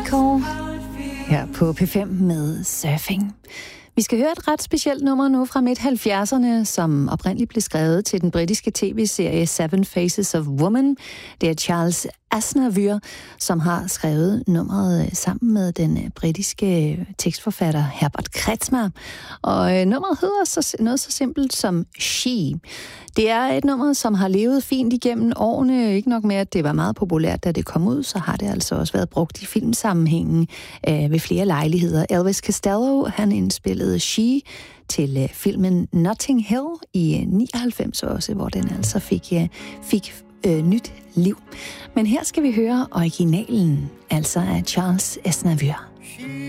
Michael her på P5 med Surfing. Vi skal høre et ret specielt nummer nu fra midt-70'erne, som oprindeligt blev skrevet til den britiske tv-serie Seven Faces of Woman. Det er Charles Aznavour, som har skrevet nummeret sammen med den britiske tekstforfatter Herbert Kretschmer. Og nummeret hedder noget så simpelt som She. Det er et nummer, som har levet fint igennem årene. Ikke nok med, at det var meget populært, da det kom ud, så har det altså også været brugt i filmsammenhængen ved flere lejligheder. Elvis Costello, han indspillede She til filmen Notting Hill i 99 også, hvor den altså fik nyt liv. Men her skal vi høre originalen, altså af Charles Aznavour.